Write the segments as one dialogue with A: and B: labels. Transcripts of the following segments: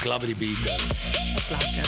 A: love die beat.
B: Dis lekker.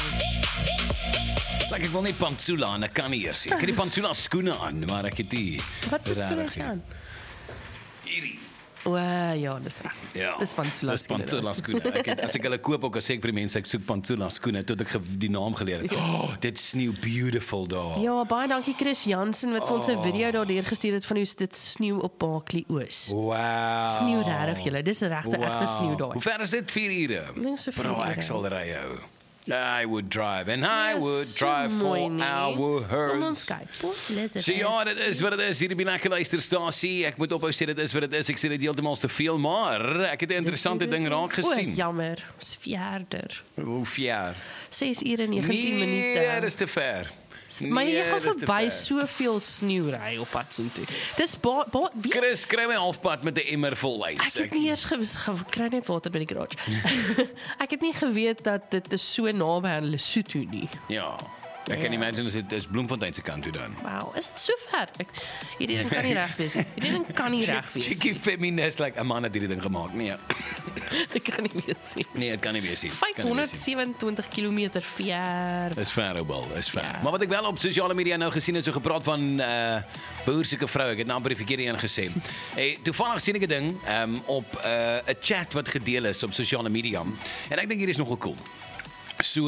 A: Like, ek wil net Pantsula en ek kan nie eers nie. Ek het die Pantsula skoene aan, maar ek het die
B: Wat is
A: regtig
B: dit aan?
A: hierdie.
B: O, ja, dis reg.
A: Ja,
B: Dis Pantsula
A: dis Pantsula skoene. As ek hulle koop ook, as ek vir die mense, ek soek Pantsula skoene, tot ek die naam geleer het. Oh, dit sneeu beautiful daar.
B: Ja, baie dankie Chris Jansen wat vir ons 'n video daardeur gestuur het van hoe dit sneeu op Berkeley Oos.
A: Wow.
B: Sneeu regtig julle, dis regte egte sneeu daar.
A: Hoe ver is dit? 4 ure?
B: Dink so 4
A: Bro,
B: ure.
A: ek sal ry hou. I would drive, and I would drive for
B: Kom ons
A: hours.
B: kyk. Ons let
A: So ja, dit is wat dit is, hierdie Binnekke luisterstasie. Ek moet ophou sê dit is wat dit is. Ek sê dit heeltemal te veel, maar ek het 'n interessante ding raak gesien.
B: O, jammer, dis verder.
A: Hoe ver?
B: 6 ure en 19
A: Nee,
B: minute.
A: dis te ver.
B: Maar jy gaan
A: dis te
B: verby
A: ver.
B: soveel sneeury op pad soontoe. Dis wie
A: Chris, kry my halfpad met 'n emmer vol ys.
B: Ek het nie eers gekry net water by die garage. Ek het nie geweet dat dit is so naby aan Lesotho nie.
A: Ja. Ek kan imagine as dit is Bloemfontein se kant toe dan.
B: Wow, is dit so ver? Hierdie ding kan nie reg wees nie. Hierdie ding kan nie reg wees nie.
A: Cheeky feminist, like 'n man het hierdie ding gemaak. Nee.
B: Dit kan nie wees nie.
A: Nee, dit kan nie wees nie. Kan nie wees nie.
B: 527 km ver.
A: Is ver, Obel, is ver.
B: Ja.
A: Maar wat ek wel op sosiale media nou gesien het, so gepraat van behoorlike vrou, ek het nou amper die verkeerde een gesê. Toevallig sien ek 'n ding op 'n chat wat gedeel is op sosiale media. En ek dink hier is nogal cool. So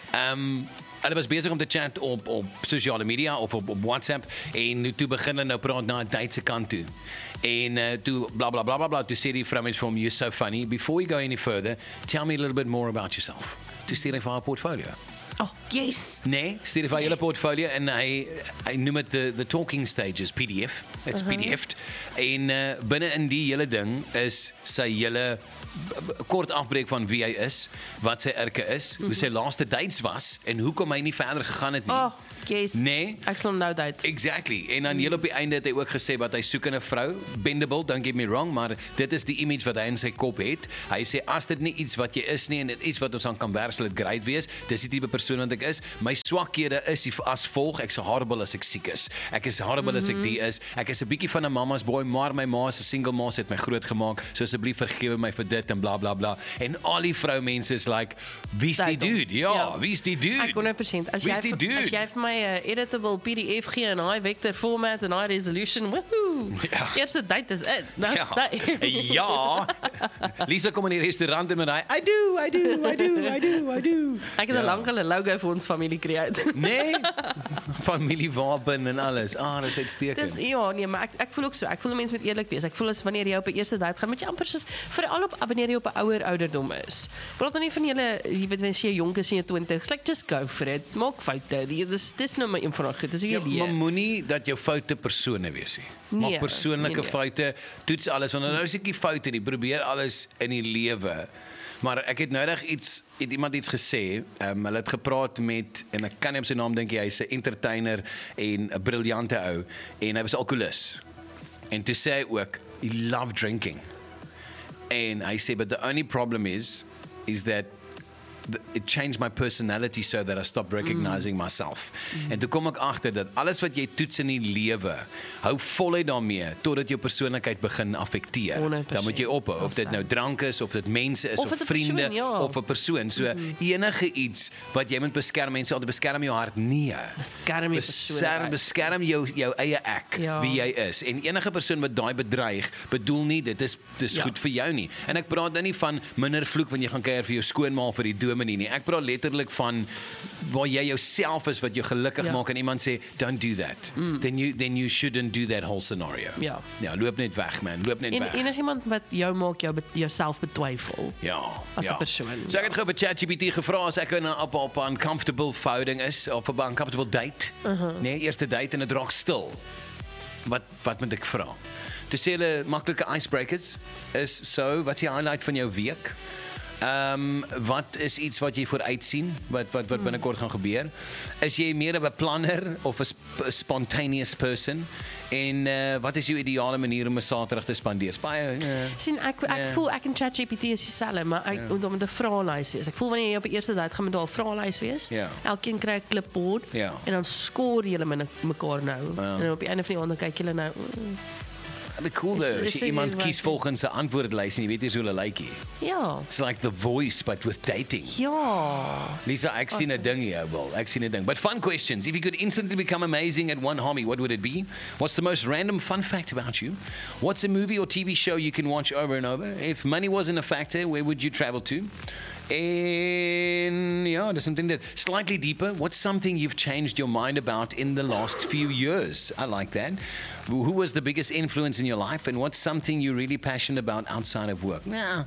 A: hulle was besig om te chat op sosiale media of op WhatsApp en toe begin hulle nou praat na 'n Duitse kant toe. En toe bla bla bla bla bla, toe sê die vrou mens vir hom, "You're so funny. Before you go any further, tell me a little bit more about yourself." Toe stuur hy vir haar portfolio.
B: Oh, yes.
A: Nee, stuur vir haar hele portfolio en hy noem dit the talking stages, PDF. It's PDF'd. En binne in die hele ding is sy hele kort afbreek van wie hy is, wat sy erke is, hoe sy laaste dates was en hoekom hy nie verder gegaan het nie.
B: Oh, yes.
A: Nee.
B: Ek sal nou dit.
A: Exactly. En dan heel op die einde het hy ook gesê wat hy soek in 'n vrou. Bendable, don't get me wrong, maar dit is die image wat hy in sy kop het. Hy sê as dit nie iets wat jy is nie en dit iets wat ons aan kan werk, sal dit great wees. Dis die tipe persoon wat ek is. My swakhede is as volg. Ek's horrible as ek siek is. Ek is horrible as ek die is. Ek is 'n bietjie van 'n mama's boy, maar my ma is 'n single ma, sy het my groot gemaak. So asseblief vergewe my vir dit en bla bla bla. En al die vroumense is like, wie's die dude? Ja, wie's die dude?
B: Ek 100%. As jy vir my 'n editable PDF gee in high vector format en high resolution, woohoo.
A: Ja.
B: Eerste date is it. Nou,
A: Ja. Lisa kom in die restaurant en met hy, I do.
B: Ek het 'n lankale logo vir ons familie gekreë.
A: Nee. Familiewapen en alles. Dis uitstekend.
B: Dis ja, nee, maar ek voel ook so. Ek voel mense moet eerlik wees. Ek voel as wanneer jy op 'n eerste date gaan, moet jy amper soos veral op wanneer jy op 'n ouer ouderdom is. Praat dan nie van julle, jy weet wanneer jy jonk is in jou 20's, like just go for it. Maak foute. Dis nou maar een van daai goed. Dis hoe jy leer.
A: Maar moenie dat jou foute persone wees nie. Maak persoonlike foute, toets alles want nou is ek nie foute nie. Probeer alles in die lewe. Maar ek het noudag iemand iets gesê. Hulle het gepraat met en ek kan nie op sy naam dink hy's 'n entertainer en 'n briljante ou en hy was alkoholist. En toe sê hy ook, he loved drinking. En hy sê but the only problem is that it changed my personality so that I stopped recognizing myself. En toe kom ek agter dat alles wat jy toets in die lewe, hou voluit daarmee totdat jou persoonlikheid begin affekteer.
B: 100%.
A: Dan moet jy ophou of dit nou drank is of dit mense is of vriende
B: persoon, ja.
A: of 'n persoon. So enige iets wat jy moet beskerm, mense altyd beskerm jou hart nie.
B: Beskerm jou persoonlikheid.
A: Beskerm jou eie ek,
B: Ja.
A: wie jy is. En enige persoon wat daai bedreig, bedoel nie dit is goed vir jou nie. En ek praat nou nie van minder vloek wanneer jy gaan kuier vir jou skoonma vir die dominee nie. Ek praat letterlik van waar jy jouself is wat jou gelukkig maak en iemand sê don't do that. Then you shouldn't do that whole scenario.
B: Ja.
A: Loop net weg man, loop net weg.
B: En enigiemand wat jou maak jouself betwyfel.
A: Ja,
B: as 'n persoon.
A: So ek het gou vir ChatGPT gevra as ek op 'n uncomfortable verhouding is of op 'n uncomfortable date. Nee, eerste date en dit raak stil. Wat moet ek vra? Toe sê hulle maklike icebreakers is so, wat is die highlight van jou week? Wat is iets wat jy vooruit sien wat binnekort gaan gebeur? Is jy meer 'n beplanner of 'n spontaneous person? En wat is jou ideale manier om 'n Saterdag te spandeer?
B: Sien ek voel ek en ChatGPT is dieselfde, maar ek moet met 'n vraelys wees. Ek voel wanneer jy op die eerste date gaan met daai vraelys wees.
A: Ja.
B: Elkeen kry 'n klipbord en dan skoor julle mekaar nou. En op die einde van die aand dan kyk julle nou
A: But cool though, as jy iemand kies volgens 'n antwoordlys en jy weet nie hoe hulle lyk nie.
B: Ja.
A: It's like The Voice but with dating.
B: Ja.
A: Lisa, ek sien 'n ding hier, wel. Ek sien 'n ding. But fun questions. If you could instantly become amazing at one hobby, what would it be? What's the most random fun fact about you? What's a movie or TV show you can watch over and over? If money wasn't a factor, where would you travel to? And yeah, there's something that slightly deeper. What's something you've changed your mind about in the last few years? I like that. Who was the biggest influence in your life, and what's something you're really passionate about outside of work? Yeah.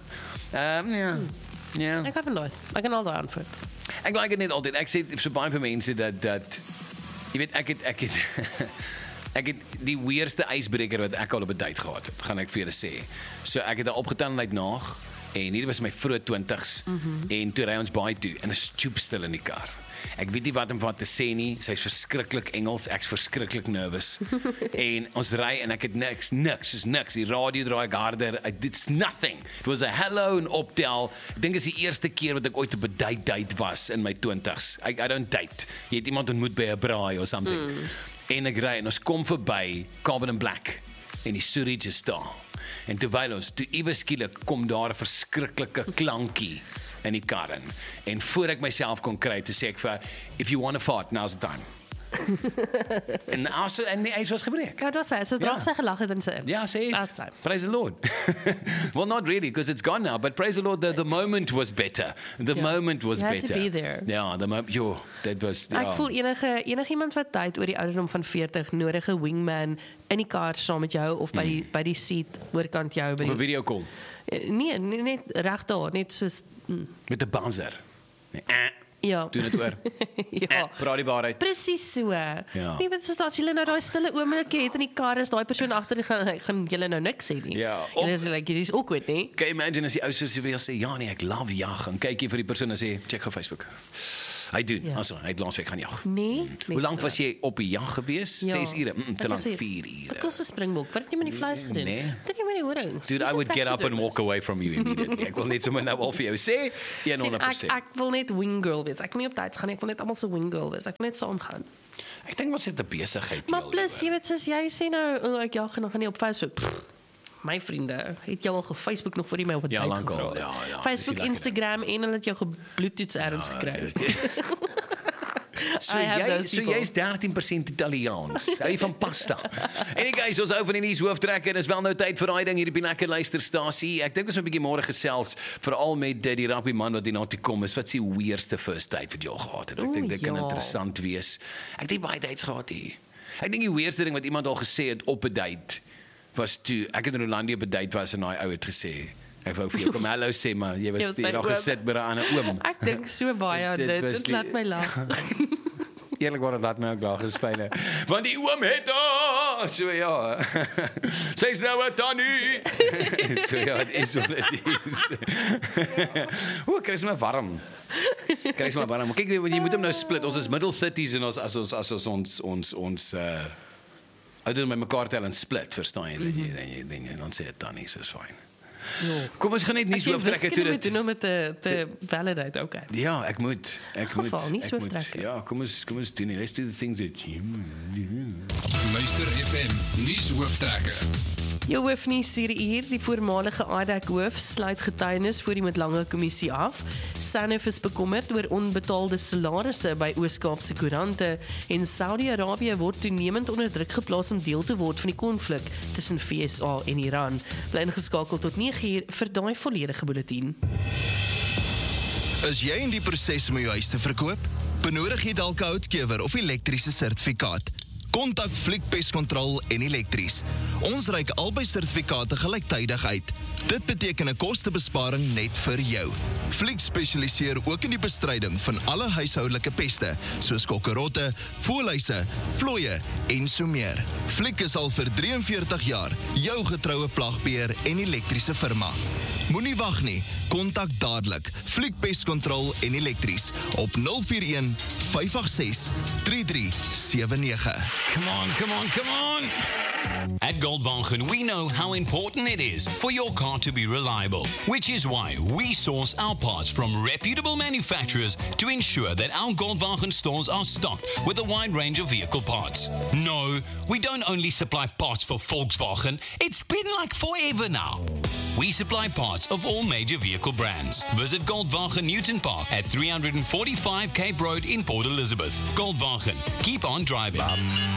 B: Ek het verloor. Ek kan al daai antwoord.
A: Ek like dit net altyd. Ek sê so baie vir mense dat jy weet ek het ek het die weerste ysbreker wat ek al op 'n date gehad het, gaan ek vir julle sê. So ek het 'n opgetanheid naag en hier was my vroeë 20's en toe ry ons baie toe en 'n stoep stil in die kar. Ek weet nie wat om van te sê nie. Sy's verskriklik Engels, ek's verskriklik nervous. En ons ry en ek het niks. Die radio draai ek harder. It's nothing. It was a hello en optel. Ek dink is die eerste keer wat ek ooit op 'n date was in my 20's. I don't date. Jy het iemand ontmoet by 'n braai or something. En ek ry en ons kom verby Carbon & Black en die Surrey is daar. En terwyl ons toe iewes skielik kom daar 'n verskriklike klankie in die kar in. En voor ek myself kon kry, toe sê ek vir haar, if you want to fart, now's the time. En die ys was gebreek.
B: Ja, dit was sy draag sy gelag het in sy.
A: Ja, sê het. Praise the Lord. Well, not really, because it's gone now, but praise the Lord, the moment was better. The moment was better.
B: You had to be there.
A: Ja, that was...
B: Ek voel enigiemand wat tyd oor die ouderdom van 40 nodige wingman in die kar saam met jou, of by die seat, oorkant jou.
A: Of 'n video call.
B: Nee, net reg daar, net soos...
A: Met 'n buzzer.
B: Ja.
A: Doen dit oor.
B: Ja.
A: Praat die waarheid.
B: Presies so.
A: Ja.
B: Nee, wat is as jy nou daai stille oomblik het in die kar, is daai persoon agter die gaan julle nou niks sê nie.
A: Ja.
B: Dit is like dit is awkward, nee.
A: Can you imagine as die ou sê ja nee, ek love jag en kyk jy vir die persoon en sê check op Facebook. Hy doen. Ja. Also, hy het laasweek gaan jag.
B: Nee.
A: Hoe lank was jy op die jag gewees? 6 ure. Te lank 4 ure.
B: Wat kos 'n springbok? Wat het jy met die vleis gedoen?
A: Nee.
B: Dit nie met die horings.
A: Dude, I would get up and walk away from you immediately. Ek wil net sommer nou al vir jou sê 100%.
B: Ek wil net wing girl wees. Ek wil nie op tyd gaan nie. Ek wil net almal se wing girl wees. Ek wil net saam gaan.
A: Ek dink ons het 'n besigheid.
B: Maar plus, jy weet, soos jy sê nou, ek jag en dan gaan nie op Facebook. My vriende, het jou al ge-Facebook nog voor jy my op 'n date gevra?
A: Ja.
B: Facebook, Instagram en hulle het jou ge-Bluetooth ergens gekry.
A: So jy's 13% Italiaans. Hy van pasta. En guys, ons hou van die hoofdtrekker. Dis wel nou tyd vir daai ding hier op die lekker luisterstasie. Ek dink ons 'n bietjie môre gesels, veral met die rappie man wat hier na toe kom is. Wat s'ie weirdste first date wat jy al gehad het? Ek dink dit kan interessant wees. Ek het baie dates gehad hier. Ek dink die weirdste ding wat iemand al gesê het op 'n date was toe ek in Rolandia op 'n date was en daai ou het gesê ek wou vir jou kom hallo sê, maar jy was hier al gesit by 'n ander oom.
B: Ek dink so baie aan dit laat my lag.
A: Eerlikwaar, laat my ook lag, is fyne. Want die oom het so ja. Sy's nou 'n tannie. So ja, dit is wat dit is. Kry is my warm. Kyk, jy moet hom nou split. Ons is middle 30s en ons ouderdom met mekaar tel en split, verstaan jy? Dan sê dit tannie, so is fyn. Kom ons gaan net nie so optrekke toe dit.
B: Ek moet met te validate, okay.
A: Ja, ek moet.
B: Nie so optrekke.
A: Ja, kom ons doen nie. Let's do the things that
C: Luister FM, nuus hooftrekke.
B: Jou hoofnuus hier, die voormalige ADEC hoof sluit getuienis voor die middellange kommissie af. Sanef is bekommerd oor onbetaalde salarisse by Oos-Kaapse koerante en Saudi-Arabië word toenemend onder druk geplaas om deel te word van die konflik tussen VSA en Iran. Bly ingeskakel tot 9:00 vir daai volledige bulletin.
D: Is jy in die proses om jou huis te verkoop? Benodig jy dalk 'n houtkewer of elektriese sertifikaat? Kontak Fliek Pestcontrol en Elektries. Ons reik albei sertifikate gelyktydig uit. Dit beteken 'n kostebesparing net vir jou. Fliek spesialiseer ook in die bestryding van alle huishoudelike peste, soos kokkerotte, voëlhuise, vlooie en so meer. Fliek is al vir 43 jaar jou getroue plagbeheer en elektriese firma. Moenie wag nie. Kontak dadelik Fliekpeskontrol en Elektries op 041 586 3379.
E: Come on. At Goldwagen, we know how important it is for your car to be reliable, which is why we source our parts from reputable manufacturers to ensure that our Goldwagen stores are stocked with a wide range of vehicle parts. No, we don't only supply parts for Volkswagen, it's been like forever now. We supply parts of all major vehicle brands. Visit Goldwagen Newton Park at 345 Cape Road in Port Elizabeth. Goldwagen, keep on driving.